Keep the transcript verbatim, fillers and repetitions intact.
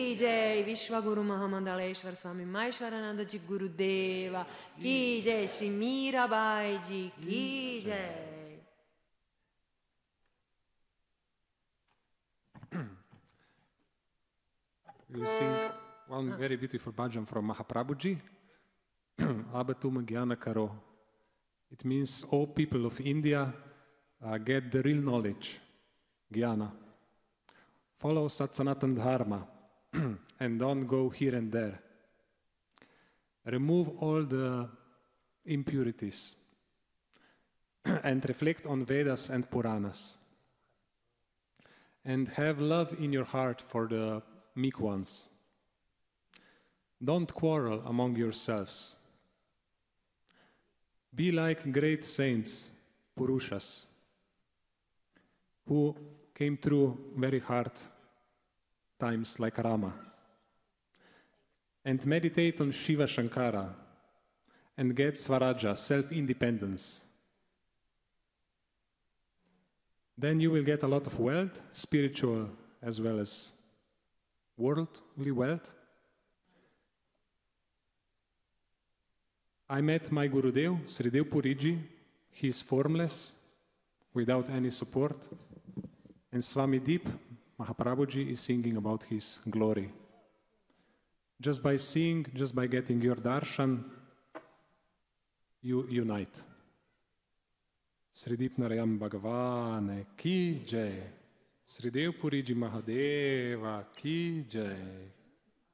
जय विश्वगुरु महामंडलेश्वर स्वामी माहेश्वरानंद जी गुरुदेवा की जय, श्री मीराबाई जी की जय। We'll sing one very beautiful bhajan from Mahaprabhuji, Abatum Gyana Karo. It means all people of India uh, get the real knowledge, Gyana. Follow Sat Sanatan Dharma and don't go here and there. Remove all the impurities and reflect on Vedas and Puranas. And have love in your heart for the meek ones. Don't quarrel among yourselves. Be like great saints, Purushas, who came through very hard times like Rama. And meditate on Shiva Shankara and get Svaraja, self-independence. Then you will get a lot of wealth, spiritual as well as worldly wealth. I met my Gurudev, Sridev Puriji. He is formless, without any support. And Swami Deep, Mahaprabhuji, is singing about his glory. Just by seeing, just by getting your darshan, you unite. Sridip Narayam Bhagavane ki jai. Sridev Puriji Mahadeva ki jai.